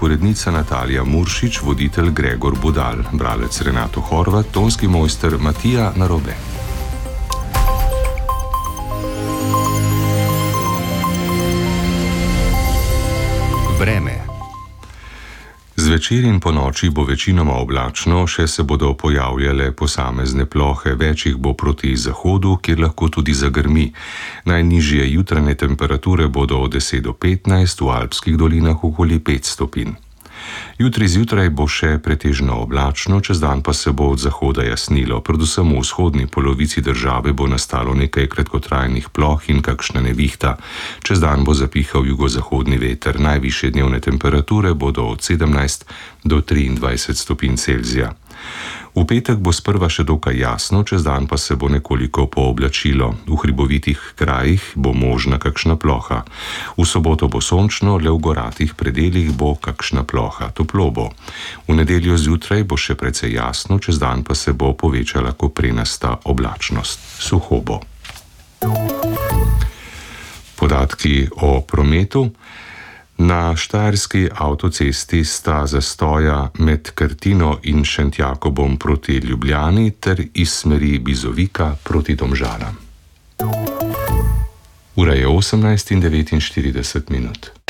urednica Natalija Muršič, voditelj Gregor Budal, bralec Renato Horvat, tonski mojster Matija Narobe. Vreme. Zvečer in ponoči bo večinoma oblačno, še se bodo pojavljale posamezne plohe, več jih bo proti zahodu, kjer lahko tudi zagrmi. Najnižje jutranje temperature bodo od 10 do 15, v alpskih dolinah okoli 5 stopinj. Jutri zjutraj bo še pretežno oblačno, čez dan pa se bo od zahoda jasnilo. Predvsem v vzhodni polovici države bo nastalo nekaj kratkotrajnih ploh in kakšna nevihta. Čez dan bo zapihal jugozahodni veter. Najvišje dnevne temperature bodo od 17 do 23 stopinj Celzija. V petek bo sprva še dokaj jasno, čez dan pa se bo nekoliko pooblačilo. V hribovitih krajih bo možna kakšna ploha. V soboto bo sončno, le v goratih predelih bo kakšna ploha. Toplo bo. V nedeljo zjutraj bo še precej jasno, čez dan pa se bo povečala koprenasta oblačnost. Suho bo. Podatki o prometu. Na štajerski avtocesti sta zastoja med Krtino in Šentjakobom proti Ljubljani ter iz smeri Bizovika proti Domžalam. Ura je 18:49.